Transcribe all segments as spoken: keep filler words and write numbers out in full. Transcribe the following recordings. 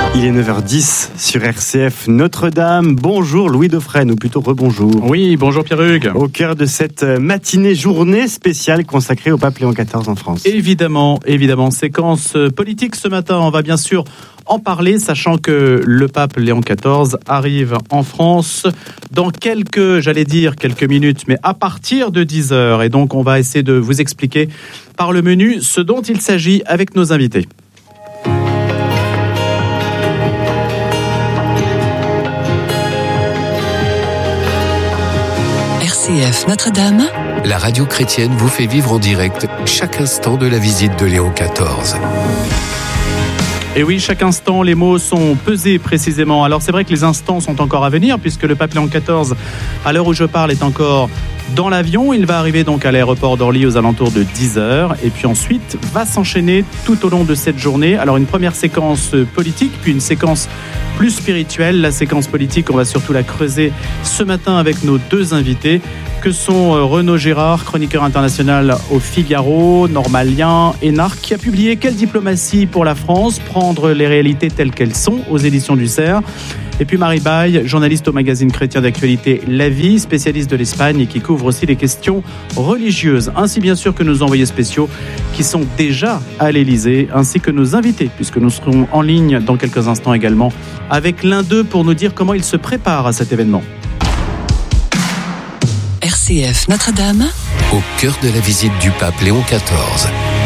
Il est neuf heures dix sur R C F Notre-Dame. Bonjour Louis Dauphren, ou plutôt rebonjour. Oui, bonjour Pierre-Hugues. Au cœur de cette matinée, journée spéciale consacrée au pape Léon quatorze en France. Évidemment, évidemment. Séquence politique ce matin, on va bien sûr en parler, sachant que le pape Léon quatorze arrive en France dans quelques, j'allais dire quelques minutes, mais à partir de dix heures. Et donc on va essayer de vous expliquer par le menu ce dont il s'agit avec nos invités. R C F Notre-Dame, la radio chrétienne vous fait vivre en direct chaque instant de la visite de Léon quatorze. Et oui, chaque instant, les mots sont pesés précisément. Alors c'est vrai que les instants sont encore à venir, puisque le pape Léon quatorze, à l'heure où je parle, est encore dans l'avion. Il va arriver donc à l'aéroport d'Orly aux alentours de dix heures. Et puis ensuite, va s'enchaîner tout au long de cette journée. Alors une première séquence politique, puis une séquence plus spirituelle. La séquence politique, on va surtout la creuser ce matin avec nos deux invités, que sont Renaud Gérard, chroniqueur international au Figaro, normalien, énarque, qui a publié « Quelle diplomatie pour la France ? Prendre les réalités telles qu'elles sont » aux éditions du Cerf. Et puis Marie Baille, journaliste au magazine chrétien d'actualité La Vie, spécialiste de l'Espagne et qui couvre aussi les questions religieuses, ainsi bien sûr que nos envoyés spéciaux qui sont déjà à l'Élysée, ainsi que nos invités, puisque nous serons en ligne dans quelques instants également avec l'un d'eux pour nous dire comment il se prépare à cet événement. R C F Notre-Dame, au cœur de la visite du pape Léon quatorze.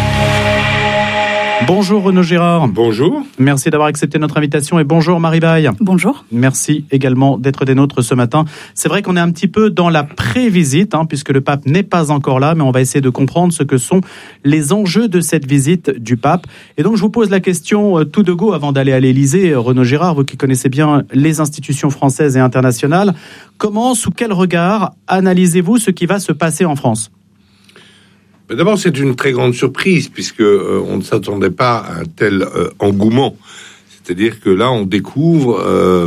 Bonjour Renaud Gérard. Bonjour. Merci d'avoir accepté notre invitation et bonjour Marie Baille. Bonjour. Merci également d'être des nôtres ce matin. C'est vrai qu'on est un petit peu dans la pré-visite, hein, puisque le pape n'est pas encore là, mais on va essayer de comprendre ce que sont les enjeux de cette visite du pape. Et donc je vous pose la question euh, tout de go avant d'aller à l'Élysée, Renaud Gérard, vous qui connaissez bien les institutions françaises et internationales. Comment, sous quel regard analysez-vous ce qui va se passer en France ? D'abord, c'est une très grande surprise, puisque euh, on ne s'attendait pas à un tel euh, engouement. C'est-à-dire que là, on découvre euh,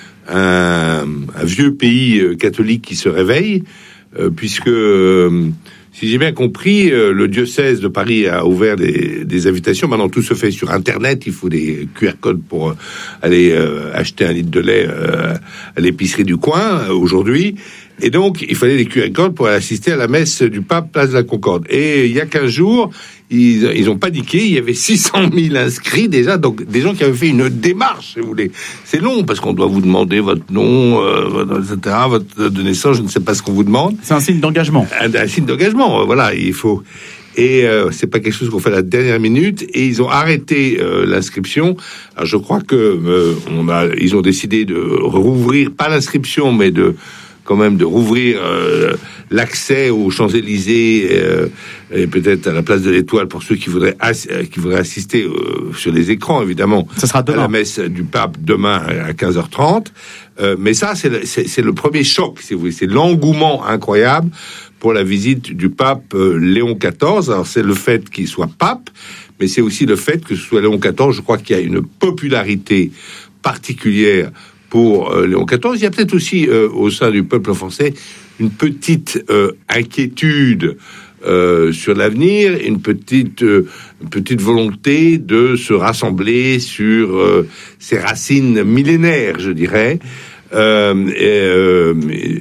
un, un vieux pays euh, catholique qui se réveille, euh, puisque, euh, si j'ai bien compris, euh, le diocèse de Paris a ouvert des, des invitations. Maintenant, tout se fait sur Internet. Il faut des Q R codes pour euh, aller euh, acheter un litre de lait euh, à l'épicerie du coin euh, aujourd'hui. Et donc, il fallait des Q R codes pour assister à la messe du pape, place de la Concorde. Et il y a quinze jours, ils, ils ont paniqué. Il y avait six cent mille inscrits déjà, donc des gens qui avaient fait une démarche, si vous voulez. C'est long, parce qu'on doit vous demander votre nom, euh, et cetera, votre date de naissance, je ne sais pas ce qu'on vous demande. C'est un signe d'engagement. Un, un signe d'engagement, voilà, il faut... Et euh, c'est pas quelque chose qu'on fait à la dernière minute. Et ils ont arrêté euh, l'inscription. Alors, je crois que euh, on a, ils ont décidé de rouvrir, pas l'inscription, mais de... quand même de rouvrir euh, l'accès aux Champs-Élysées euh, et peut-être à la place de l'Étoile pour ceux qui voudraient ass- qui voudraient assister euh, sur les écrans, évidemment. Ça sera demain. À la messe du pape demain à quinze heures trente. Euh, mais ça, c'est le, c'est, c'est le premier choc, si vous voulez. C'est l'engouement incroyable pour la visite du pape euh, Léon quatorze. Alors, c'est le fait qu'il soit pape, mais c'est aussi le fait que ce soit Léon quatorze. Je crois qu'il y a une popularité particulière pour euh, Léon quatorze. Il y a peut-être aussi euh, au sein du peuple français une petite euh, inquiétude euh, sur l'avenir, une petite, euh, une petite volonté de se rassembler sur euh, ses racines millénaires, je dirais. Euh, et, euh,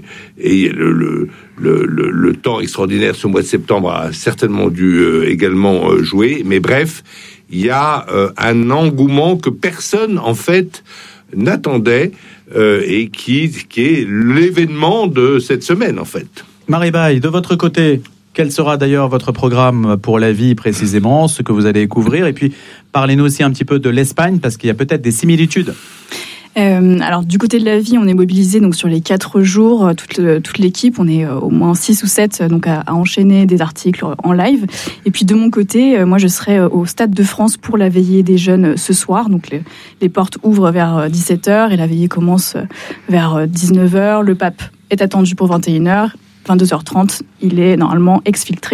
et le, le, le, le, le temps extraordinaire, ce mois de septembre, a certainement dû euh, également euh, jouer. Mais bref, il y a euh, un engouement que personne, en fait, n'attendait euh, et qui, qui est l'événement de cette semaine, en fait. Marie Baille, de votre côté, quel sera d'ailleurs votre programme pour la vie précisément, ce que vous allez couvrir? Et puis, parlez-nous aussi un petit peu de l'Espagne, parce qu'il y a peut-être des similitudes. Euh, alors du côté de la vie, on est mobilisé donc sur les quatre jours, toute, le, toute l'équipe, on est euh, au moins six ou sept donc à, à enchaîner des articles en live. Et puis de mon côté, euh, moi je serai au Stade de France pour la veillée des jeunes ce soir. Donc les, les portes ouvrent vers dix-sept heures et la veillée commence vers dix-neuf heures. Le pape est attendu pour vingt et une heures. vingt-deux heures trente, il est normalement exfiltré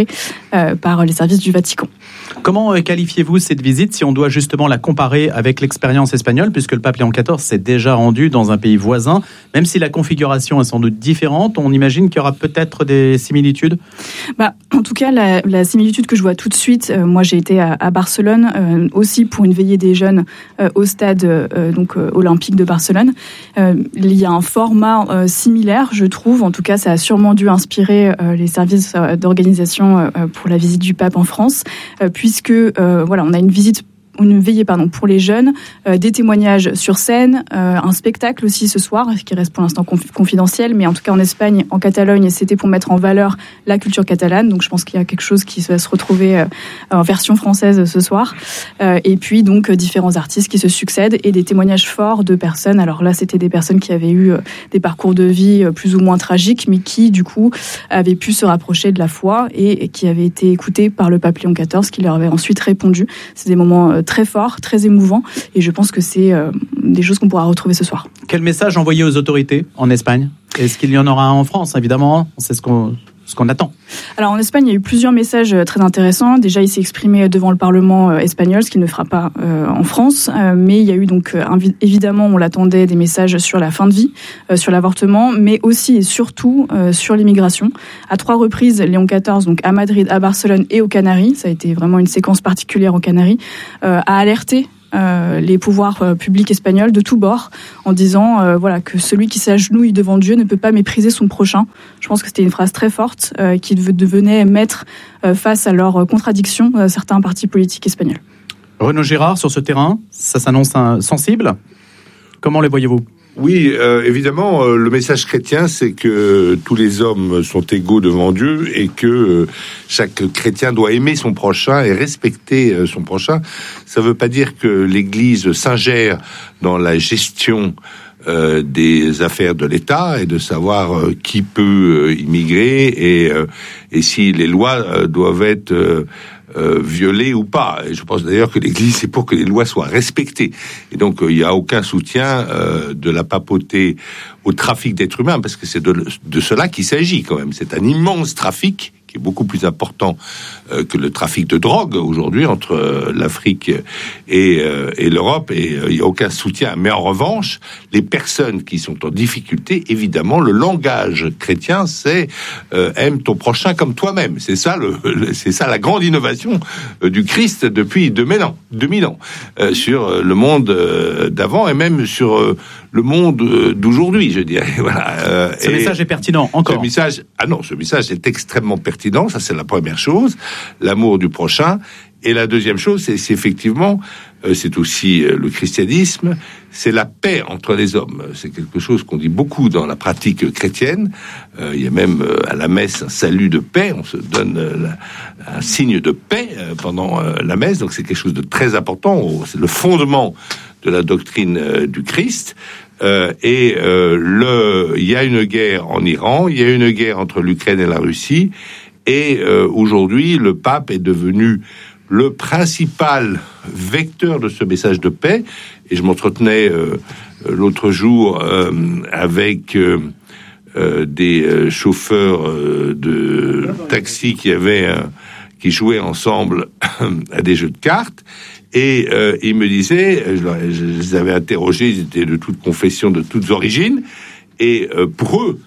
euh, par les services du Vatican. Comment qualifiez-vous cette visite si on doit justement la comparer avec l'expérience espagnole, puisque le pape Léon quatorze s'est déjà rendu dans un pays voisin, même si la configuration est sans doute différente, on imagine qu'il y aura peut-être des similitudes? Bah, en tout cas, la, la similitude que je vois tout de suite, euh, moi j'ai été à, à Barcelone euh, aussi pour une veillée des jeunes euh, au stade euh, donc euh, olympique de Barcelone. Euh, il y a un format euh, similaire, je trouve. En tout cas, ça a sûrement dû inspirer euh, les services euh, d'organisation euh, pour la visite du pape en France, euh, puisque euh, voilà, on a une visite une veillée pardon, pour les jeunes, euh, des témoignages sur scène, euh, un spectacle aussi ce soir, qui reste pour l'instant conf- confidentiel, mais en tout cas en Espagne, en Catalogne, c'était pour mettre en valeur la culture catalane, donc je pense qu'il y a quelque chose qui va se retrouver euh, en version française ce soir, euh, et puis donc euh, différents artistes qui se succèdent, et des témoignages forts de personnes, alors là c'était des personnes qui avaient eu euh, des parcours de vie euh, plus ou moins tragiques, mais qui du coup avaient pu se rapprocher de la foi, et, et qui avaient été écoutés par le pape Léon quatorze, qui leur avait ensuite répondu. C'est des moments euh, très fort, très émouvant, et je pense que c'est euh, des choses qu'on pourra retrouver ce soir. Quel message envoyer aux autorités en Espagne? Est-ce qu'il y en aura un en France, évidemment? C'est ce qu'on, ce qu'on attend. Alors en Espagne, il y a eu plusieurs messages très intéressants. Déjà, il s'est exprimé devant le Parlement espagnol, ce qu'il ne fera pas euh, en France, euh, mais il y a eu donc euh, évidemment, on l'attendait, des messages sur la fin de vie, euh, sur l'avortement, mais aussi et surtout euh, sur l'immigration. À trois reprises, Léon quatorze, donc à Madrid, à Barcelone et aux Canaries, ça a été vraiment une séquence particulière aux Canaries, euh, a alerté Euh, les pouvoirs euh, publics espagnols de tous bords en disant euh, voilà, que celui qui s'agenouille devant Dieu ne peut pas mépriser son prochain. Je pense que c'était une phrase très forte euh, qui devenait mettre euh, face à leurs contradictions euh, certains partis politiques espagnols. Renaud Girard, sur ce terrain, ça s'annonce un, sensible. Comment les voyez-vous? Oui, euh, évidemment, euh, le message chrétien, c'est que tous les hommes sont égaux devant Dieu et que euh, chaque chrétien doit aimer son prochain et respecter euh, son prochain. Ça ne veut pas dire que l'Église s'ingère dans la gestion euh, des affaires de l'État et de savoir euh, qui peut euh, immigrer et, euh, et si les lois euh, doivent être euh, Euh, violées ou pas. Et je pense d'ailleurs que l'Église, c'est pour que les lois soient respectées. Et donc, il euh, n'y a aucun soutien euh, de la papauté au trafic d'êtres humains, parce que c'est de, de cela qu'il s'agit quand même. C'est un immense trafic qui est beaucoup plus important euh, que le trafic de drogue aujourd'hui entre euh, l'Afrique et, euh, et l'Europe, et il euh, n'y a aucun soutien. Mais en revanche, les personnes qui sont en difficulté, évidemment, le langage chrétien, c'est euh, aime ton prochain comme toi-même. C'est ça, le, le, c'est ça la grande innovation euh, du Christ depuis deux mille ans, deux mille ans euh, sur euh, le monde euh, d'avant et même sur euh, le monde euh, d'aujourd'hui, je dirais. Voilà. Euh, ce message est pertinent, encore. Ce message, ah non, ce message est extrêmement pertinent. Ça, c'est la première chose, l'amour du prochain. Et la deuxième chose, c'est, c'est effectivement, euh, c'est aussi euh, le christianisme, c'est la paix entre les hommes. C'est quelque chose qu'on dit beaucoup dans la pratique chrétienne. Euh, il y a même euh, à la messe un salut de paix. On se donne euh, la, un signe de paix euh, pendant euh, la messe. Donc c'est quelque chose de très important. C'est le fondement de la doctrine euh, du Christ. Euh, et euh, le, il y a une guerre en Iran, il y a une guerre entre l'Ukraine et la Russie. Et euh, aujourd'hui, le pape est devenu le principal vecteur de ce message de paix. Et je m'entretenais euh, l'autre jour euh, avec euh, euh, des euh, chauffeurs euh, de taxi qui avaient euh, qui jouaient ensemble à des jeux de cartes. Et euh, ils me disaient, je, je les avais interrogés, ils étaient de toutes confessions, de toutes origines. Et euh, pour eux,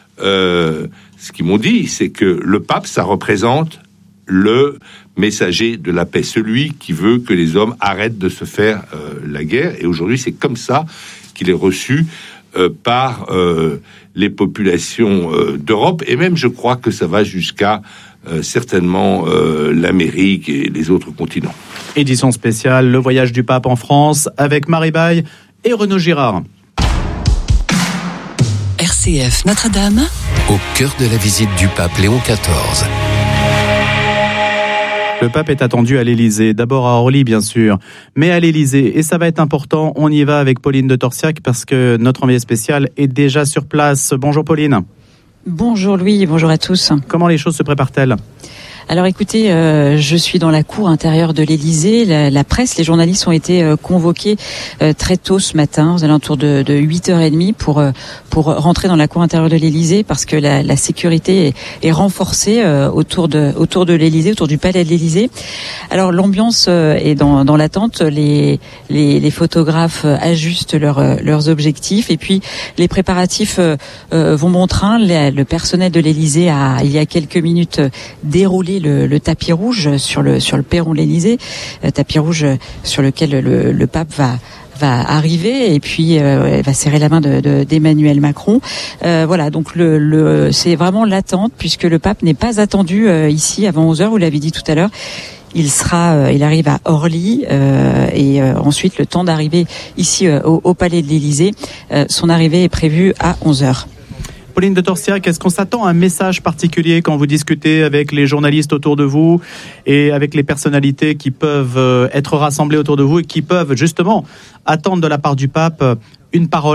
euh, ce qu'ils m'ont dit, c'est que le pape, ça représente le messager de la paix, celui qui veut que les hommes arrêtent de se faire euh, la guerre. Et aujourd'hui, c'est comme ça qu'il est reçu euh, par euh, les populations euh, d'Europe. Et même, je crois que ça va jusqu'à euh, certainement euh, l'Amérique et les autres continents. Édition spéciale, le voyage du pape en France, avec Marie Baye et Renaud Girard. R C F Notre-Dame, au cœur de la visite du pape Léon quatorze. Le pape est attendu à l'Élysée, d'abord à Orly bien sûr, mais à l'Élysée, et ça va être important, on y va avec Pauline de Torsiac parce que notre envoyée spéciale est déjà sur place. Bonjour Pauline. Bonjour Louis, bonjour à tous. Comment les choses se préparent-elles ? Alors écoutez, euh, je suis dans la cour intérieure de l'Élysée. La, la presse, les journalistes ont été euh, convoqués euh, très tôt ce matin, aux alentours de, de huit heures trente, pour euh, pour rentrer dans la cour intérieure de l'Élysée, parce que la, la sécurité est, est renforcée euh, autour de autour de l'Élysée, autour du palais de l'Élysée. Alors l'ambiance euh, est dans dans l'attente. Les les, les photographes ajustent leurs leurs objectifs, et puis les préparatifs euh, euh, vont bon train. Le, le personnel de l'Élysée a, il y a quelques minutes, déroulé le, le tapis rouge sur le sur le perron de l'Élysée, euh, tapis rouge sur lequel le, le pape va va arriver, et puis euh, va serrer la main de, de, d'Emmanuel Macron. Euh, voilà, donc le, le c'est vraiment l'attente, puisque le pape n'est pas attendu euh, ici avant onze heures. Vous l'avez dit tout à l'heure. Il sera, euh, il arrive à Orly euh, et euh, ensuite le temps d'arriver ici euh, au, au palais de l'Élysée. Euh, son arrivée est prévue à onze heures. Pauline de Torsiac, est-ce qu'on s'attend à un message particulier quand vous discutez avec les journalistes autour de vous et avec les personnalités qui peuvent être rassemblées autour de vous et qui peuvent justement attendre de la part du pape une parole ?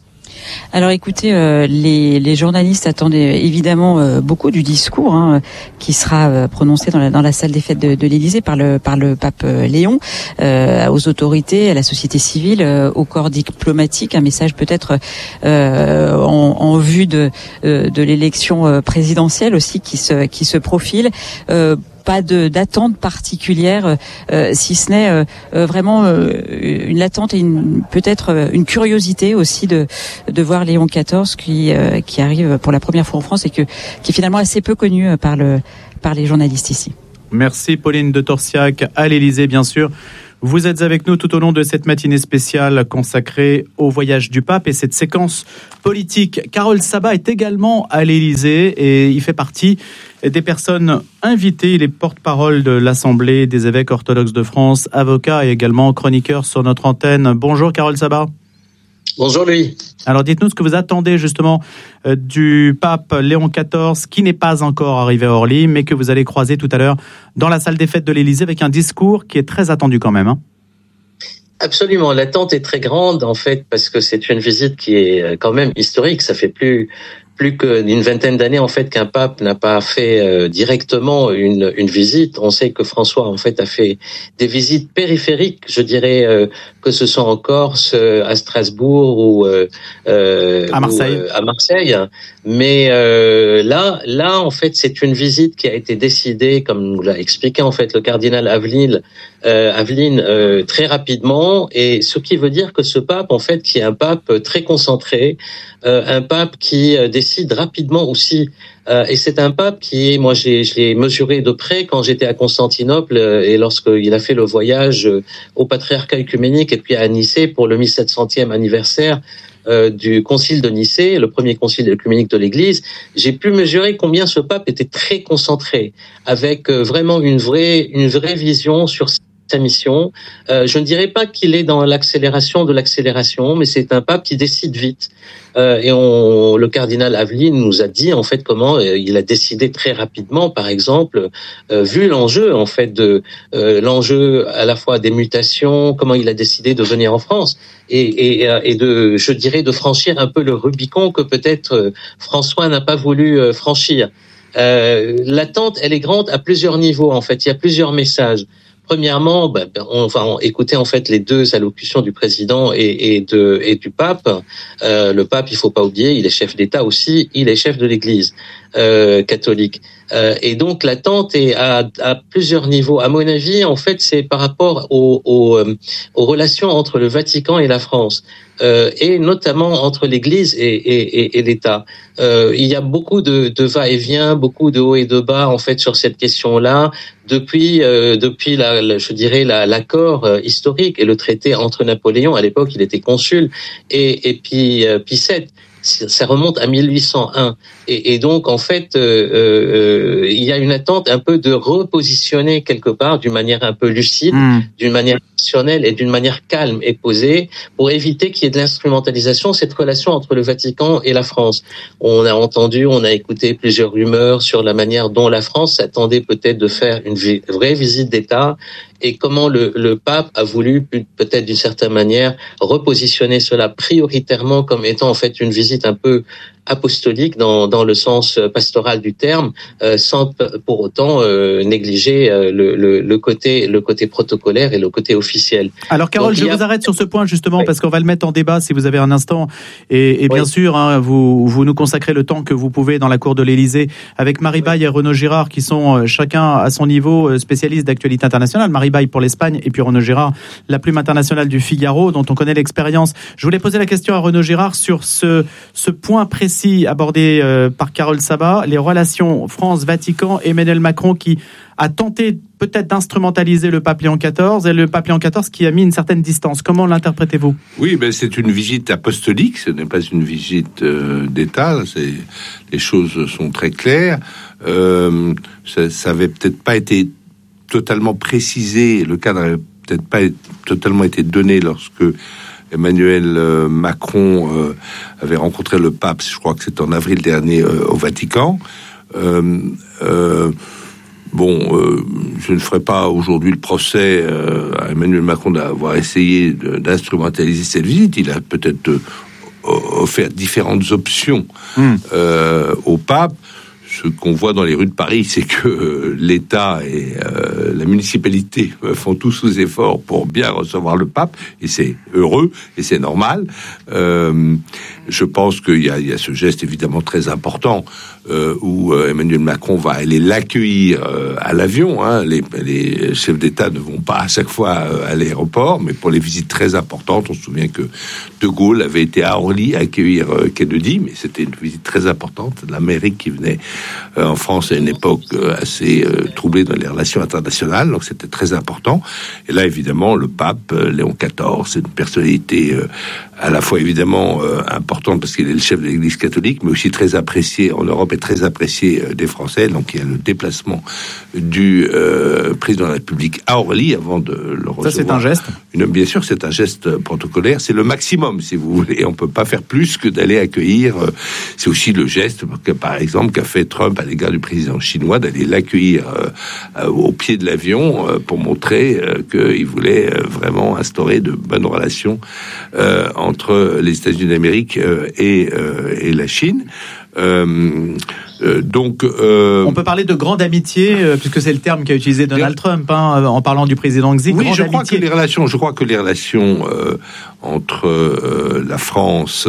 Alors écoutez, euh, les, les journalistes attendent évidemment euh, beaucoup du discours hein, qui sera euh, prononcé dans la, dans la salle des fêtes de, de l'Élysée par le, par le pape euh, Léon, euh, aux autorités, à la société civile, euh, au corps diplomatique, un message peut-être euh, en, en vue de, euh, de l'élection présidentielle aussi qui se, qui se profile. Euh, pas de d'attente particulière, euh, si ce n'est euh, euh, vraiment euh, une attente et une, peut-être euh, une curiosité aussi de de voir Léon quatorze qui euh, qui arrive pour la première fois en France et que qui est finalement assez peu connu par le par les journalistes ici. Merci Pauline de Torsiac à l'Élysée, bien sûr. Vous êtes avec nous tout au long de cette matinée spéciale consacrée au voyage du pape et cette séquence politique. Karol Saba est également à l'Élysée et il fait partie des personnes invitées. Il est porte-parole de l'Assemblée des évêques orthodoxes de France, avocat et également chroniqueur sur notre antenne. Bonjour Karol Saba. Bonjour Louis. Alors dites-nous ce que vous attendez justement euh, du pape Léon quatorze, qui n'est pas encore arrivé à Orly, mais que vous allez croiser tout à l'heure dans la salle des fêtes de l'Élysée avec un discours qui est très attendu quand même. Hein. Absolument, l'attente est très grande en fait, parce que c'est une visite qui est quand même historique. Ça fait plus plus qu'une vingtaine d'années en fait qu'un pape n'a pas fait euh, directement une une visite. On sait que François en fait a fait des visites périphériques, je dirais, euh, que ce soit en Corse, euh, à Strasbourg ou euh, euh, à Marseille. Ou, euh, à Marseille. Mais euh, là, là en fait, c'est une visite qui a été décidée, comme nous l'a expliqué en fait le cardinal Aveline, euh, Aveline euh, très rapidement, et ce qui veut dire que ce pape en fait, qui est un pape très concentré, euh, un pape qui euh, décide rapidement aussi. Euh, et c'est un pape qui est, moi j'ai, je l'ai mesuré de près quand j'étais à Constantinople euh, et lorsqu'il a fait le voyage euh, au patriarcat œcuménique et puis à Nicée pour le mille sept centième anniversaire euh, du concile de Nicée, le premier concile œcuménique de l'Église. J'ai pu mesurer combien ce pape était très concentré, avec euh, vraiment une vraie, une vraie vision sur sa mission. Euh, je ne dirais pas qu'il est dans l'accélération de l'accélération, mais c'est un pape qui décide vite. Euh, et on, le cardinal Aveline nous a dit en fait comment euh, il a décidé très rapidement, par exemple, euh, vu l'enjeu en fait de euh, l'enjeu à la fois des mutations, comment il a décidé de venir en France et, et, et de, je dirais, de franchir un peu le Rubicon que peut-être euh, François n'a pas voulu euh, franchir. Euh, l'attente, elle est grande à plusieurs niveaux en fait. Il y a plusieurs messages. Premièrement, ben, on va écouter en fait les deux allocutions du président et, et, de, et du pape. Euh, le pape, il faut pas oublier, il est chef d'État aussi, il est chef de l'Église euh, catholique. Euh, et donc l'attente est à, à plusieurs niveaux. À mon avis, en fait, c'est par rapport aux, aux, aux relations entre le Vatican et la France, euh, et notamment entre l'Église et, et, et l'État. Euh, il y a beaucoup de, de va-et-vient, beaucoup de hauts et de bas en fait sur cette question-là depuis euh, depuis la, la, je dirais la, l'accord euh, historique et le traité entre Napoléon, à l'époque il était consul, et, et puis euh, Pie sept. Ça remonte à mille huit cent un. Et, et donc, en fait, euh, euh, il y a une attente un peu de repositionner quelque part d'une manière un peu lucide, mmh. d'une manière rationnelle et d'une manière calme et posée pour éviter qu'il y ait de l'instrumentalisation, cette relation entre le Vatican et la France. On a entendu, on a écouté plusieurs rumeurs sur la manière dont la France s'attendait peut-être de faire une vi- vraie visite d'État et comment le, le pape a voulu peut-être d'une certaine manière repositionner cela prioritairement comme étant en fait une visite un peu apostolique dans, dans le sens pastoral du terme, euh, sans p- pour autant euh, négliger euh, le, le, le côté le côté protocolaire et le côté officiel. Alors Carole, Donc, je a... vous arrête sur ce point justement oui. parce qu'on va le mettre en débat si vous avez un instant. Et, et bien oui. sûr, hein, vous, vous nous consacrez le temps que vous pouvez dans la cour de l'Élysée avec Marie Baye et Renaud Girard qui sont euh, chacun à son niveau spécialistes d'actualité internationale. Marie Baye pour l'Espagne et puis Renaud Girard, la plume internationale du Figaro dont on connaît l'expérience. Je voulais poser la question à Renaud Girard sur ce, ce point précis abordé euh, par Carole Sabat, les relations France-Vatican, Emmanuel Macron qui a tenté peut-être d'instrumentaliser le pape Léon quatorze et le pape Léon quatorze qui a mis une certaine distance. Comment l'interprétez-vous ? Oui, ben c'est une visite apostolique, ce n'est pas une visite euh, d'État. C'est, les choses sont très claires. Euh, ça, ça avait peut-être pas été totalement précisé, le cadre n'avait peut-être pas totalement été donné lorsque Emmanuel euh, Macron euh, avait rencontré le pape, je crois que c'était en avril dernier, euh, au Vatican. Euh, euh, bon, euh, je ne ferai pas aujourd'hui le procès euh, à Emmanuel Macron d'avoir essayé de, d'instrumentaliser cette visite. Il a peut-être euh, offert différentes options mmh. euh, au pape. Ce qu'on voit dans les rues de Paris, c'est que euh, l'État et euh, la municipalité euh, font tous les efforts pour bien recevoir le pape, et c'est heureux, et c'est normal. Euh, je pense qu'il y a, il y a ce geste évidemment très important euh, où euh, Emmanuel Macron va aller l'accueillir euh, à l'avion. Hein. Les, les chefs d'État ne vont pas à chaque fois euh, à l'aéroport, mais pour les visites très importantes, on se souvient que De Gaulle avait été à Orly accueillir euh, Kennedy, mais c'était une visite très importante. L'Amérique qui venait euh, en France à une époque euh, assez euh, troublée dans les relations internationales, donc c'était très important. Et là, évidemment, le pape euh, Léon quatorze, c'est une personnalité euh, à la fois évidemment euh, importante parce qu'il est le chef de l'Église catholique, mais aussi très apprécié en Europe et très apprécié euh, des Français. Donc il y a le déplacement du euh, président de la République à Orly avant de le recevoir. Ça, c'est un geste. Une, bien sûr, c'est un geste protocolaire. C'est le maximum, si vous voulez. On peut pas faire plus que d'aller accueillir. Euh, c'est aussi le geste que, par exemple, qu'a fait Trump à l'égard du président chinois, d'aller l'accueillir euh, au pied de l'avion euh, pour montrer euh, qu'il voulait euh, vraiment instaurer de bonnes relations euh, entre les États-Unis d'Amérique euh, et, euh, et la Chine. Euh, euh, donc, euh, on peut parler de grande amitié euh, puisque c'est le terme qu'a utilisé Donald Trump hein, en parlant du président Xi. Oui, grande je crois amitié. que les relations, je crois que les relations euh, entre euh, la France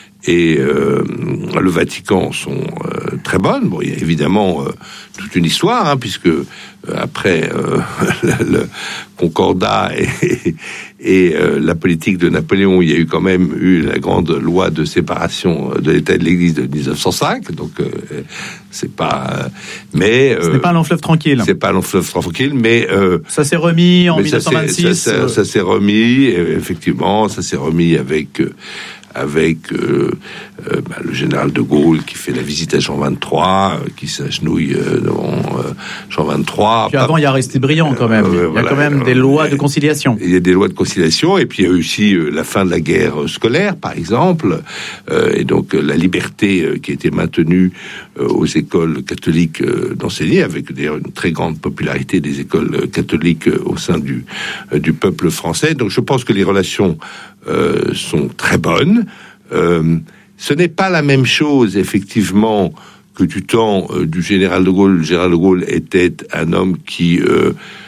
et euh, le Vatican sont euh, très bonnes. Bon, il y a évidemment euh, toute une histoire, hein, puisque euh, après euh, le, le Concordat et, et euh, la politique de Napoléon, il y a eu quand même eu la grande loi de séparation de l'État et de l'Église de dix-neuf cent cinq. Donc euh, c'est pas, euh, mais euh, ce n'est pas un long fleuve tranquille. C'est pas un long fleuve tranquille, mais euh, ça s'est remis en mais dix-neuf cent vingt-six. Ça, ça, ça, ça s'est remis, effectivement, ça s'est remis avec. Euh, avec euh, euh, bah, le général de Gaulle qui fait la visite à Jean vingt-trois, euh, qui s'agenouille euh, devant euh, Jean vingt-trois. Puis avant, il y a resté brillant quand même. Euh, il y a quand même euh, des lois de conciliation. Il y a des lois de conciliation, et puis il y a aussi euh, la fin de la guerre scolaire, par exemple, euh, et donc euh, la liberté euh, qui a été maintenue euh, aux écoles catholiques euh, d'enseigner, avec d'ailleurs une très grande popularité des écoles catholiques euh, au sein du, euh, du peuple français. Donc je pense que les relations Euh, sont très bonnes. Euh, ce n'est pas la même chose, effectivement, que du temps euh, du général de Gaulle. Le général de Gaulle était un homme qui euh,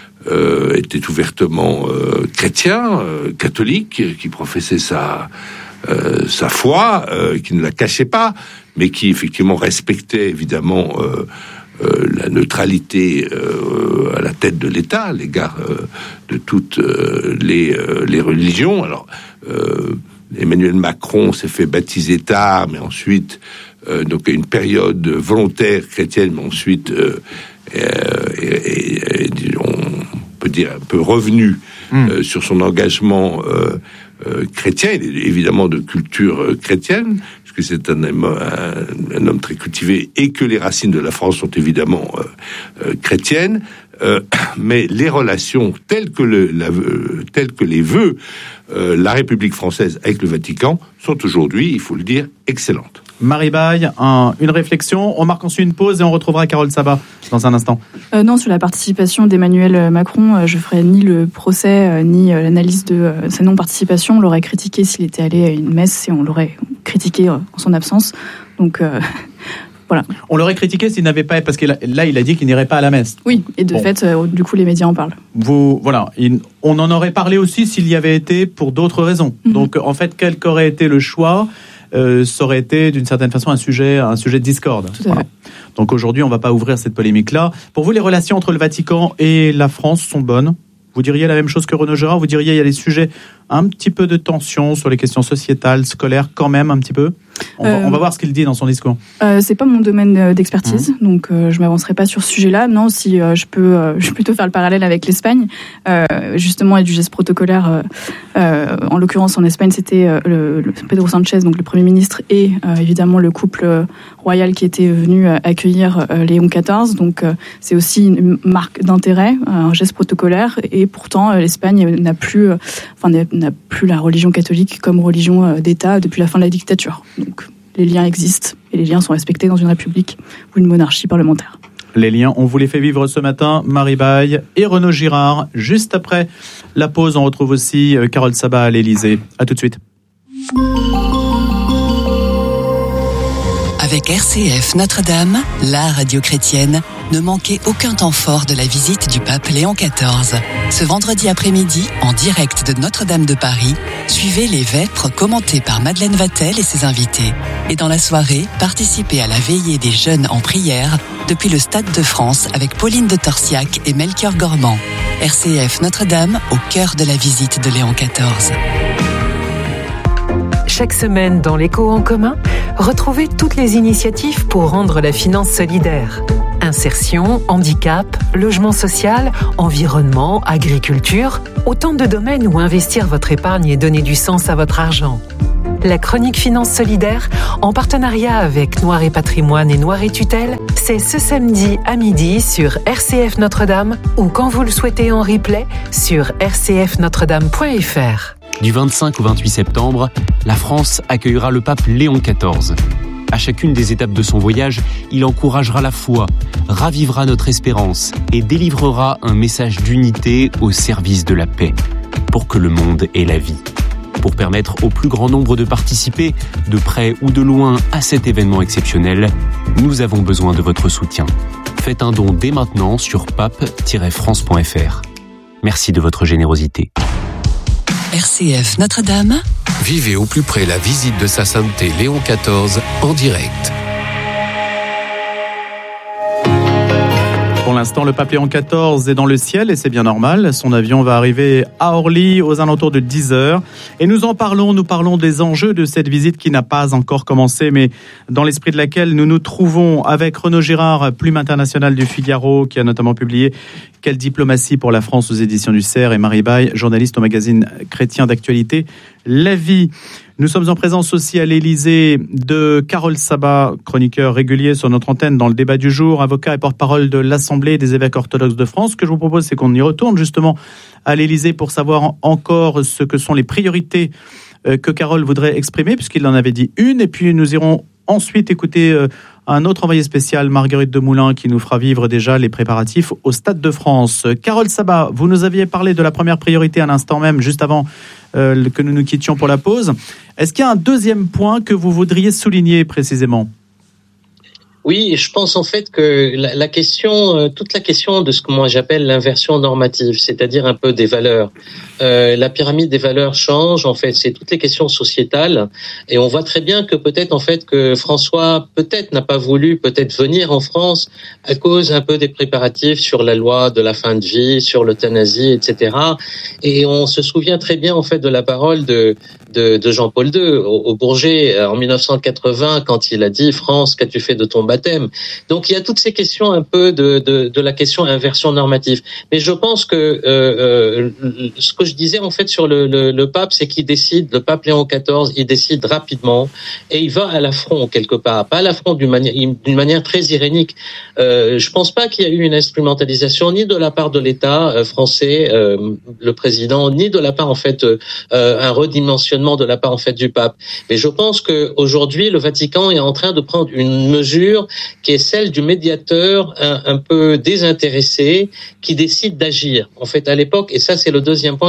euh, était ouvertement euh, chrétien, euh, catholique, qui professait sa euh, sa foi, euh, qui ne la cachait pas, mais qui effectivement respectait évidemment euh, Euh, la neutralité euh, à la tête de l'État à l'égard euh, de toutes euh, les, euh, les religions. Alors, euh, Emmanuel Macron s'est fait baptiser tard, mais ensuite, euh, donc, une période volontaire chrétienne, mais ensuite, euh, euh, et, et, et, on peut dire, un peu revenu mmh. euh, sur son engagement euh, euh, chrétien. Il est évidemment de culture euh, chrétienne, que c'est un, un, un homme très cultivé et que les racines de la France sont évidemment euh, euh, chrétiennes, euh, mais les relations telles que, le, la, euh, telles que les veut euh, la République française avec le Vatican sont aujourd'hui, il faut le dire, excellentes. Marie Baye, un, une réflexion. On marque ensuite une pause et on retrouvera Carole Sabat dans un instant. Euh, non, sur la participation d'Emmanuel Macron, euh, je ferai ni le procès euh, ni euh, l'analyse de euh, sa non-participation. On l'aurait critiqué s'il était allé à une messe et on l'aurait critiqué euh, en son absence. Donc euh, voilà. On l'aurait critiqué s'il n'avait pas, parce que là, il a dit qu'il n'irait pas à la messe. Oui, et de bon. fait, euh, du coup, les médias en parlent. Vous, voilà, il, on en aurait parlé aussi s'il y avait été pour d'autres raisons. Mm-hmm. Donc, en fait, quel qu'aurait été le choix, euh, ça aurait été d'une certaine façon un sujet, un sujet de discorde. Tout à voilà. fait. Donc aujourd'hui, on ne va pas ouvrir cette polémique-là. Pour vous, les relations entre le Vatican et la France sont bonnes ? Vous diriez la même chose que Renaud Gérard ? Vous diriez qu'il y a des sujets un petit peu de tension sur les questions sociétales, scolaires, quand même un petit peu ? On, euh, va, on va voir ce qu'il dit dans son discours. Euh, c'est pas mon domaine d'expertise, mmh. donc euh, je m'avancerai pas sur ce sujet-là. Non, si euh, je peux, euh, je vais plutôt faire le parallèle avec l'Espagne. Euh, justement, il y a du geste protocolaire. Euh, euh, en l'occurrence, en Espagne, c'était euh, le, le Pedro Sánchez, donc le Premier ministre, et euh, évidemment le couple royal qui était venu accueillir euh, Léon quatorze. Donc, euh, c'est aussi une marque d'intérêt, un geste protocolaire. Et pourtant, euh, l'Espagne n'a plus, euh, enfin, n'a plus la religion catholique comme religion euh, d'État depuis la fin de la dictature. Donc, les liens existent et les liens sont respectés dans une république ou une monarchie parlementaire. Les liens, on vous les fait vivre ce matin, Marie Baye et Renaud Girard. Juste après la pause, on retrouve aussi Carole Sabat à l'Élysée. À tout de suite. Avec R C F Notre-Dame, la radio chrétienne, ne manquez aucun temps fort de la visite du pape Léon quatorze. Ce vendredi après-midi, en direct de Notre-Dame de Paris, suivez les Vêpres commentés par Madeleine Vatel et ses invités. Et dans la soirée, participez à la veillée des jeunes en prière depuis le Stade de France avec Pauline de Torsiac et Melchior Gormand. R C F Notre-Dame, au cœur de la visite de Léon quatorze. Chaque semaine dans l'Écho en commun, retrouvez toutes les initiatives pour rendre la finance solidaire. Insertion, handicap, logement social, environnement, agriculture, autant de domaines où investir votre épargne et donner du sens à votre argent. La chronique Finance Solidaire, en partenariat avec Noir et Patrimoine et Noir et Tutelle, c'est ce samedi à midi sur R C F Notre-Dame ou quand vous le souhaitez en replay sur r c f notre dame point f r. Du vingt-cinq au vingt-huit septembre, la France accueillera le pape Léon quatorze. À chacune des étapes de son voyage, il encouragera la foi, ravivera notre espérance et délivrera un message d'unité au service de la paix, pour que le monde ait la vie. Pour permettre au plus grand nombre de participer, de près ou de loin, à cet événement exceptionnel, nous avons besoin de votre soutien. Faites un don dès maintenant sur pape tiret france point f r. Merci de votre générosité. R C F Notre-Dame. Vivez au plus près la visite de sa sainteté Léon quatorze en direct. Pour l'instant, le pape Léon quatorze est dans le ciel et c'est bien normal. Son avion va arriver à Orly aux alentours de dix heures. Et nous en parlons, nous parlons des enjeux de cette visite qui n'a pas encore commencé, mais dans l'esprit de laquelle nous nous trouvons avec Renaud Girard, plume internationale du Figaro, qui a notamment publié « Quelle diplomatie pour la France » aux éditions du C E R, et Marie Baye, journaliste au magazine chrétien d'actualité La Vie. Nous sommes en présence aussi à l'Élysée de Carole Sabat, chroniqueur régulier sur notre antenne dans le débat du jour, avocat et porte-parole de l'Assemblée des évêques orthodoxes de France. Ce que je vous propose, c'est qu'on y retourne justement à l'Élysée pour savoir encore ce que sont les priorités que Carole voudrait exprimer, puisqu'il en avait dit une. Et puis nous irons ensuite écouter un autre envoyé spécial, Marguerite Demoulin, qui nous fera vivre déjà les préparatifs au Stade de France. Carole Sabat, vous nous aviez parlé de la première priorité à l'instant même, juste avant euh, que nous nous quittions pour la pause. Est-ce qu'il y a un deuxième point que vous voudriez souligner précisément ? Oui, je pense en fait que la, la question, toute la question de ce que moi j'appelle l'inversion normative, c'est-à-dire un peu des valeurs. Euh, la pyramide des valeurs change, en fait, c'est toutes les questions sociétales, et on voit très bien que peut-être en fait que François peut-être n'a pas voulu peut-être venir en France à cause un peu des préparatifs sur la loi de la fin de vie, sur l'euthanasie, et cetera. Et on se souvient très bien en fait de la parole de de, de Jean-Paul deux au, au Bourget en dix-neuf cent quatre-vingts quand il a dit « France, qu'as-tu fait de ton baptême ?» Donc il y a toutes ces questions un peu de de, de la question inversion normative. Mais je pense que euh, euh, ce que je disais en fait sur le, le, le pape, c'est qu'il décide, le pape Léon quatorze, il décide rapidement et il va à l'affront quelque part, pas à l'affront d'une manière, d'une manière très irénique. Euh, je pense pas qu'il y a eu une instrumentalisation ni de la part de l'État euh, français, euh, le président, ni de la part en fait euh, un redimensionnement de la part en fait du pape. Mais je pense que aujourd'hui le Vatican est en train de prendre une mesure qui est celle du médiateur un, un peu désintéressé qui décide d'agir. En fait, à l'époque, et ça c'est le deuxième point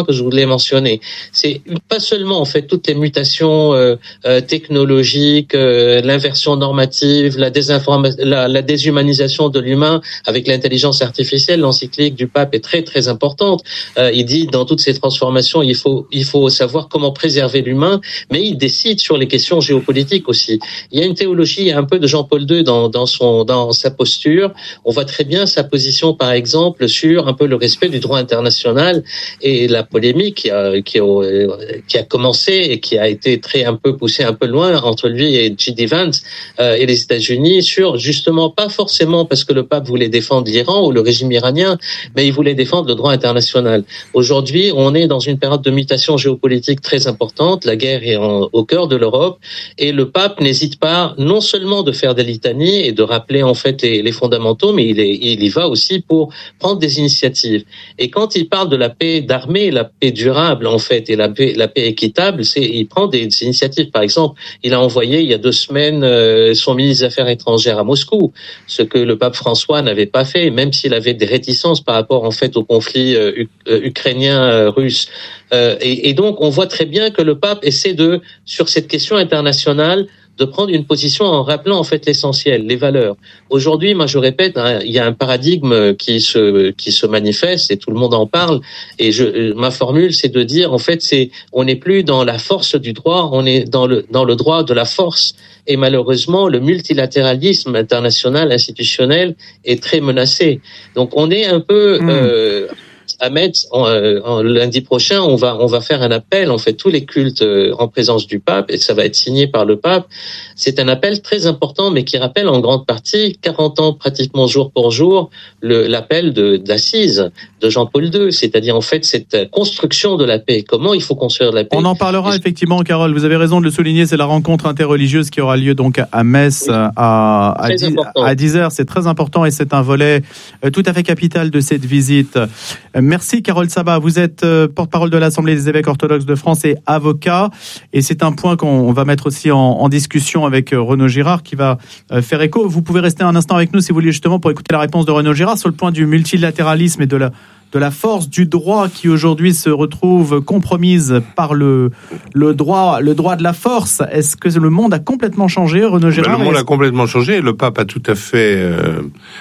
que je voulais mentionner. C'est pas seulement en fait toutes les mutations euh, euh, technologiques, euh, l'inversion normative, la désinformation, la, la déshumanisation de l'humain avec l'intelligence artificielle. L'encyclique du pape est très très importante. Euh, il dit dans toutes ces transformations, il faut il faut savoir comment préserver l'humain, mais il décide sur les questions géopolitiques aussi. Il y a une théologie un peu de Jean-Paul deux dans dans son dans sa posture. On voit très bien sa position, par exemple, sur un peu le respect du droit international et la polémique qui a qui a, qui a commencé et qui a été très un peu poussée un peu loin entre lui et J D Vance euh, et les États-Unis sur justement pas forcément parce que le pape voulait défendre l'Iran ou le régime iranien, mais il voulait défendre le droit international. Aujourd'hui, on est dans une période de mutation géopolitique très importante. La guerre est en, au cœur de l'Europe et le pape n'hésite pas non seulement de faire des litanies et de rappeler en fait les, les fondamentaux, mais il, est, il y va aussi pour prendre des initiatives. Et quand il parle de la paix d'armée, la paix durable en fait et la paix, la paix équitable, c'est il prend des, des initiatives. Par exemple, il a envoyé il y a deux semaines euh, son ministre des Affaires étrangères à Moscou, ce que le pape François n'avait pas fait, même s'il avait des réticences par rapport en fait au conflit euh, u- euh, ukrainien-russe. Euh, et, et donc, on voit très bien que le pape essaie de, sur cette question internationale, de prendre une position en rappelant en fait l'essentiel, les valeurs. Aujourd'hui, moi je répète, hein, il y a un paradigme qui se qui se manifeste et tout le monde en parle. Et je, ma formule, c'est de dire en fait, c'est on n'est plus dans la force du droit, on est dans le dans le droit de la force. Et malheureusement, le multilatéralisme international institutionnel est très menacé. Donc on est un peu mmh. euh, à Metz, en, en, lundi prochain, on va on va faire un appel, en fait, tous les cultes euh, en présence du pape, et ça va être signé par le pape. C'est un appel très important, mais qui rappelle en grande partie, quarante ans pratiquement jour pour jour, le, l'appel de d'Assise de Jean-Paul deux, c'est-à-dire en fait cette construction de la paix. Comment il faut construire la paix. On en parlera et effectivement, Carole. Vous avez raison de le souligner. C'est la rencontre interreligieuse qui aura lieu donc à Metz oui. à à, dix, à dix heures. C'est très important et c'est un volet tout à fait capital de cette visite. Merci Carole Sabat, vous êtes euh, porte-parole de l'Assemblée des évêques orthodoxes de France et avocat, et c'est un point qu'on va mettre aussi en, en discussion avec euh, Renaud Girard qui va euh, faire écho. Vous pouvez rester un instant avec nous si vous voulez justement pour écouter la réponse de Renaud Girard sur le point du multilatéralisme et de la, de la force du droit qui aujourd'hui se retrouve compromise par le, le, droit, le droit de la force. Est-ce que le monde a complètement changé, Renaud Girard? Ben, le monde a complètement changé, le pape a tout à fait... Euh...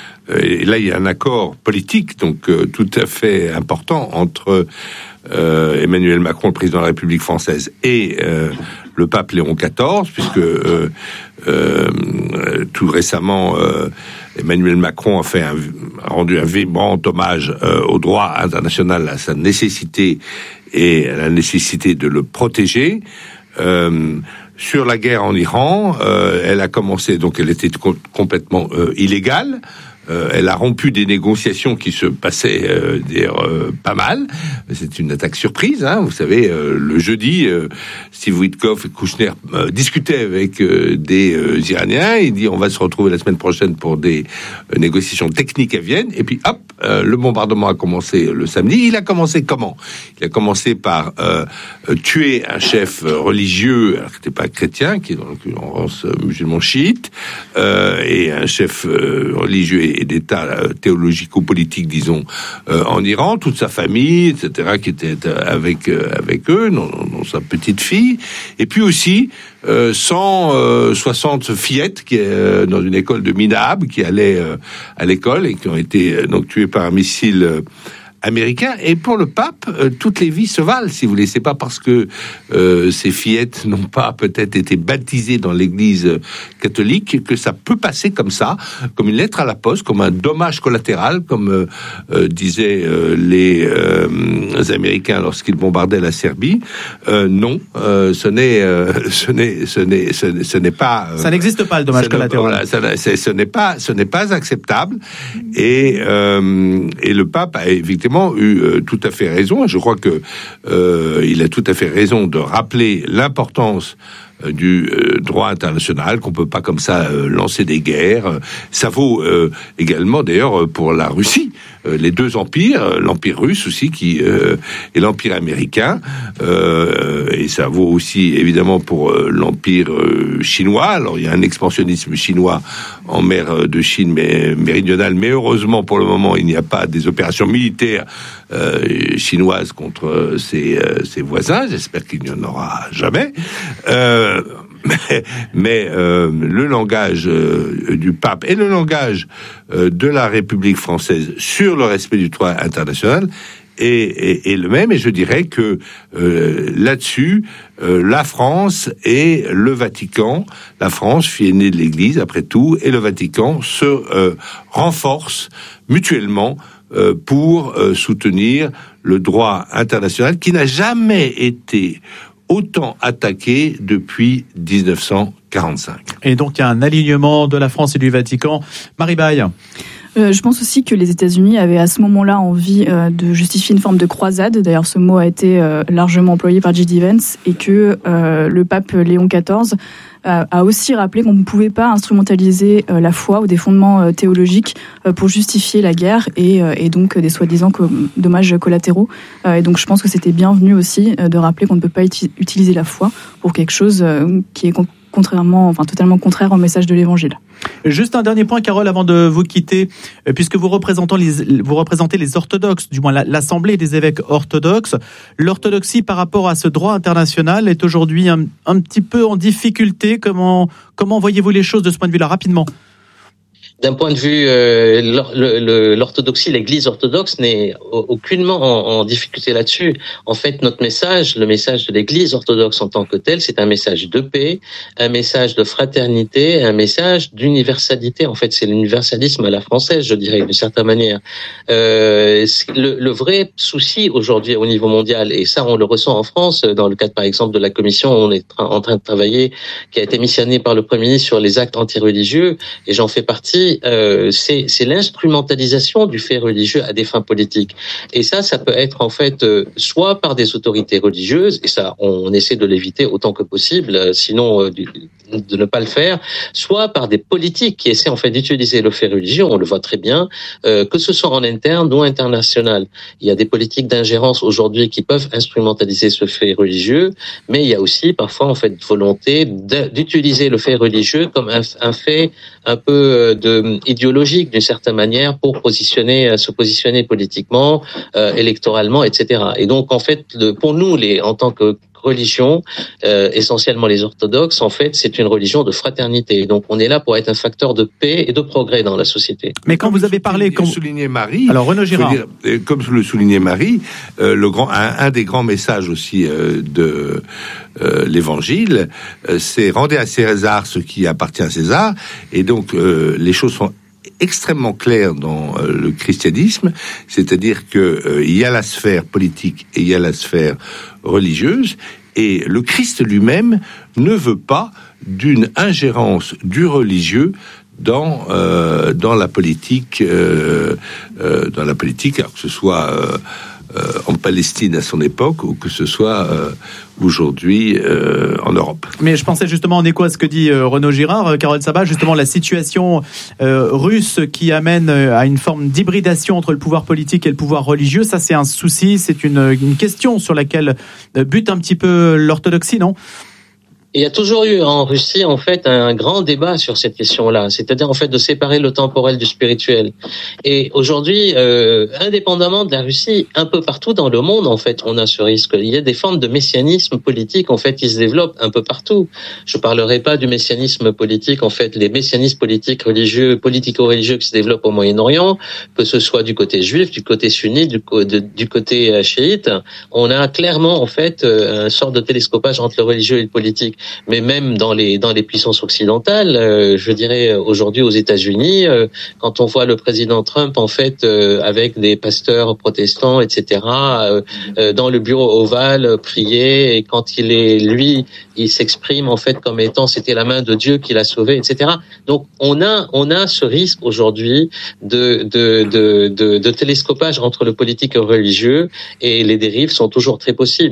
Et là, il y a un accord politique, donc euh, tout à fait important entre euh, Emmanuel Macron, le président de la République française, et euh, le pape Léon quatorze, puisque euh, euh, tout récemment, euh, Emmanuel Macron a fait un, a rendu un vibrant hommage euh, au droit international, à sa nécessité et à la nécessité de le protéger. Euh, sur la guerre en Iran, euh, elle a commencé, donc elle était co- complètement euh, illégale. Euh, elle a rompu des négociations qui se passaient euh, euh, pas mal. C'est une attaque surprise, hein. Vous savez, euh, le jeudi, euh, Steve Witkoff et Kouchner euh, discutaient avec euh, des euh, Iraniens. Il dit on va se retrouver la semaine prochaine pour des euh, négociations techniques à Vienne. Et puis hop, euh, le bombardement a commencé le samedi. Il a commencé comment? Il a commencé par euh, tuer un chef religieux, alors qui n'était pas chrétien, qui est dans l'occurrence musulman chiite, euh, et un chef euh, religieux et d'état théologico-politique, disons, euh, en Iran, toute sa famille, et cetera, qui était avec euh, avec eux, non, non, sa petite fille, et puis aussi euh, cent soixante fillettes qui euh, dans une école de Minab, qui allaient euh, à l'école et qui ont été euh, donc tuées par un missile euh, américain. Et pour le pape, euh, toutes les vies se valent, si vous voulez. C'est pas parce que euh, ces fillettes n'ont pas peut-être été baptisées dans l'Église catholique que ça peut passer comme ça, comme une lettre à la poste, comme un dommage collatéral, comme euh, euh, disaient euh, les euh, Américains lorsqu'ils bombardaient la Serbie. Euh, non, euh, ce n'est, euh, ce n'est, ce n'est, ce n'est, ce n'est pas. Euh, ça n'existe pas le dommage collatéral. Voilà, ça, c'est, ce n'est pas, ce n'est pas acceptable. Et euh, et le pape a effectivement eu euh, tout à fait raison. Je crois que euh, il a tout à fait raison de rappeler l'importance euh, du euh, droit international, qu'on peut pas comme ça euh, lancer des guerres. Ça vaut euh, également d'ailleurs pour la Russie. euh, les deux empires, l'empire russe aussi qui euh, et l'empire américain, euh, et ça vaut aussi évidemment pour euh, l'empire euh, chinois. Alors il y a un expansionnisme chinois en mer de Chine mais, méridionale, mais heureusement pour le moment il n'y a pas des opérations militaires euh, chinoises contre ses, euh, ses voisins. J'espère qu'il n'y en aura jamais. Euh, Mais, mais euh, le langage euh, du pape et le langage euh, de la République française sur le respect du droit international est, est, est le même. Et je dirais que euh, là-dessus, euh, la France et le Vatican, la France, fille aînée de l'Église après tout, et le Vatican se euh, renforcent mutuellement euh, pour euh, soutenir le droit international qui n'a jamais été autant attaqué depuis dix-neuf cent quarante-cinq. Et donc il y a un alignement de la France et du Vatican. Marie Baye. Euh, je pense aussi que les États-Unis avaient à ce moment-là envie euh, de justifier une forme de croisade. D'ailleurs, ce mot a été euh, largement employé par J D Vance, et que euh, le pape Léon quatorze euh, a aussi rappelé qu'on ne pouvait pas instrumentaliser euh, la foi ou des fondements euh, théologiques euh, pour justifier la guerre et, euh, et donc des soi-disant co- dommages collatéraux. Euh, et donc, je pense que c'était bienvenu aussi euh, de rappeler qu'on ne peut pas uti- utiliser la foi pour quelque chose euh, qui est con- contrairement, enfin totalement contraire au message de l'Évangile. Juste un dernier point, Carole, avant de vous quitter, puisque vous représentez les, vous représentez les orthodoxes, du moins l'Assemblée des évêques orthodoxes. L'orthodoxie par rapport à ce droit international est aujourd'hui un, un petit peu en difficulté. Comment, comment voyez-vous les choses de ce point de vue-là, rapidement ? D'un point de vue, euh, le, le, l'orthodoxie, l'Église orthodoxe n'est aucunement en, en difficulté là-dessus. En fait, notre message, le message de l'Église orthodoxe en tant que tel, c'est un message de paix, un message de fraternité, un message d'universalité. En fait, c'est l'universalisme à la française, je dirais, d'une certaine manière. Euh, le, le vrai souci aujourd'hui au niveau mondial, et ça on le ressent en France, dans le cadre par exemple de la commission où on est tra- en train de travailler, qui a été missionnée par le Premier ministre sur les actes antireligieux, et j'en fais partie. Euh, c'est, c'est l'instrumentalisation du fait religieux à des fins politiques. Et ça, ça peut être en fait euh, soit par des autorités religieuses, et ça, on, on essaie de l'éviter autant que possible, euh, sinon euh, du, de ne pas le faire, soit par des politiques qui essaient en fait d'utiliser le fait religieux, on le voit très bien, euh, que ce soit en interne ou international. Il y a des politiques d'ingérence aujourd'hui qui peuvent instrumentaliser ce fait religieux, mais il y a aussi parfois en fait volonté d'utiliser le fait religieux comme un, un fait un peu de idéologique d'une certaine manière pour positionner, se positionner politiquement, euh, électoralement, et cetera. Et donc en fait, le, pour nous, les en tant que religion, euh, essentiellement les orthodoxes, en fait, c'est une religion de fraternité. Donc on est là pour être un facteur de paix et de progrès dans la société. Mais quand vous avez parlé, comme soulignait Marie, alors Renaud Girard, dire, comme le soulignait Marie, euh, le grand, un, un des grands messages aussi euh, de euh, l'Évangile, euh, c'est rendez à César ce qui appartient à César, et donc euh, les choses sont extrêmement clair dans euh, le christianisme, c'est-à-dire que euh, il y a la sphère politique et il y a la sphère religieuse, et le Christ lui-même ne veut pas d'une ingérence du religieux dans euh, dans la politique euh, euh, dans la politique, alors que ce soit euh, euh, en Palestine à son époque ou que ce soit euh, aujourd'hui euh, en Europe. Mais je pensais justement en écho à ce que dit euh, Renaud Girard, euh, Carole Sabat, justement la situation euh, russe qui amène euh, à une forme d'hybridation entre le pouvoir politique et le pouvoir religieux. Ça, c'est un souci, c'est une, une question sur laquelle euh, bute un petit peu l'orthodoxie, non ? Il y a toujours eu en Russie, en fait, un grand débat sur cette question-là, c'est-à-dire, en fait, de séparer le temporel du spirituel. Et aujourd'hui, euh, indépendamment de la Russie, un peu partout dans le monde, en fait, on a ce risque. Il y a des formes de messianisme politique, en fait, qui se développent un peu partout. Je parlerai pas du messianisme politique, en fait, les messianismes politiques, religieux, politico-religieux qui se développent au Moyen-Orient, que ce soit du côté juif, du côté sunnite, du, de, du côté chiite. On a clairement, en fait, une sorte de télescopage entre le religieux et le politique. Mais même dans les dans les puissances occidentales, euh, je dirais aujourd'hui aux États-Unis, euh, quand on voit le président Trump en fait euh, avec des pasteurs protestants, et cetera, euh, euh, dans le bureau ovale euh, prier, et quand il est lui, il s'exprime en fait comme étant c'était la main de Dieu qui l'a sauvé, et cetera. Donc on a on a ce risque aujourd'hui de de de de, de télescopage entre le politique et le religieux, et les dérives sont toujours très possibles.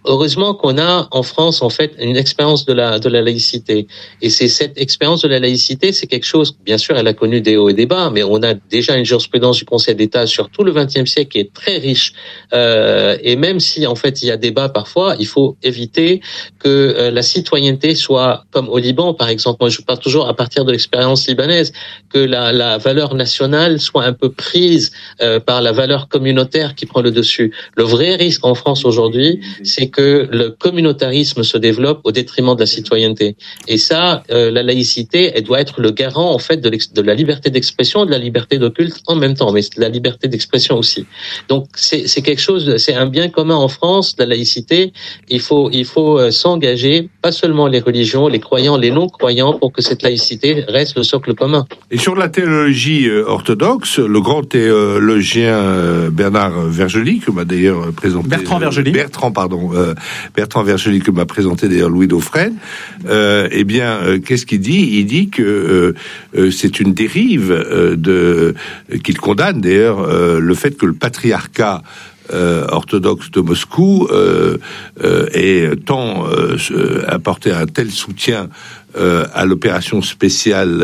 heureusement qu'on a en France en fait une expérience de la de la laïcité. Et c'est cette expérience de la laïcité, c'est quelque chose, bien sûr, elle a connu des hauts et des bas, mais on a déjà une jurisprudence du Conseil d'État sur tout le vingtième siècle qui est très riche. Euh, et même si en fait il y a débat parfois, il faut éviter que euh, la citoyenneté soit comme au Liban, par exemple. Moi, je parle toujours à partir de l'expérience libanaise, que la, la valeur nationale soit un peu prise euh, par la valeur communautaire qui prend le dessus. Le vrai risque en France aujourd'hui, c'est que le communautarisme se développe au détriment de la citoyenneté. Et ça, euh, la laïcité, elle doit être le garant en fait de, de la liberté d'expression, de la liberté de culte en même temps, mais de la liberté d'expression aussi. Donc c'est, c'est quelque chose, c'est un bien commun en France, la laïcité. Il faut, il faut euh, s'engager, pas seulement les religions, les croyants, les non-croyants, pour que cette laïcité reste le socle commun. Et sur la théologie euh, orthodoxe, le grand théologien euh, Bernard Vergely, que m'a d'ailleurs présenté... Bertrand Vergely. Euh, Bertrand, pardon. Euh, Bertrand Vergely, que m'a présenté d'ailleurs Louis Dauphren, euh, eh bien, euh, qu'est-ce qu'il dit ? Il dit que euh, euh, c'est une dérive euh, de, euh, qu'il condamne d'ailleurs euh, le fait que le patriarcat Euh, orthodoxe de Moscou euh, euh, ait tant euh, apporté un tel soutien euh, à l'opération spéciale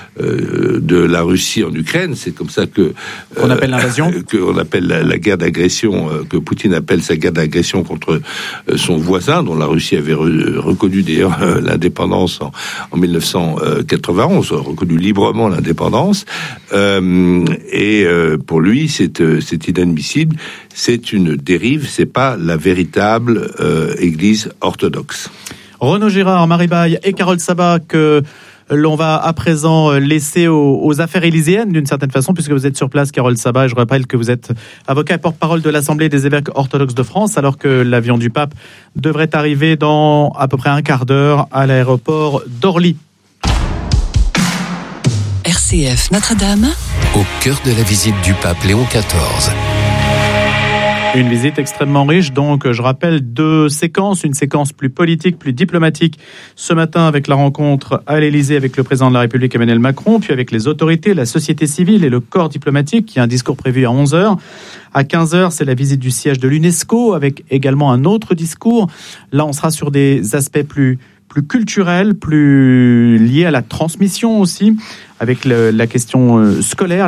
euh, de la Russie en Ukraine. C'est comme ça que euh, qu'on appelle l'invasion, qu'on appelle la, la guerre d'agression, euh, que Poutine appelle sa guerre d'agression contre euh, son voisin, dont la Russie avait re, reconnu d'ailleurs euh, l'indépendance en, en dix-neuf cent quatre-vingt-onze, reconnu librement l'indépendance. Euh, et euh, pour lui, c'est, euh, c'est inadmissible. C'est une dérive, c'est pas la véritable euh, Église orthodoxe. Renaud Girard, Marie Baye et Carole Sabat, que l'on va à présent laisser aux, aux affaires élyséennes d'une certaine façon, puisque vous êtes sur place, Carole Sabat, et je rappelle que vous êtes avocat et porte-parole de l'Assemblée des évêques orthodoxes de France, alors que l'avion du pape devrait arriver dans à peu près un quart d'heure à l'aéroport d'Orly. R C F Notre-Dame, au cœur de la visite du pape Léon quatorze. Une visite extrêmement riche, donc je rappelle deux séquences, une séquence plus politique, plus diplomatique ce matin avec la rencontre à l'Élysée avec le président de la République Emmanuel Macron, puis avec les autorités, la société civile et le corps diplomatique, qui a un discours prévu à onze heures. À quinze heures, c'est la visite du siège de l'UNESCO avec également un autre discours. Là, on sera sur des aspects plus plus culturels, plus liés à la transmission aussi, avec le, la question scolaire.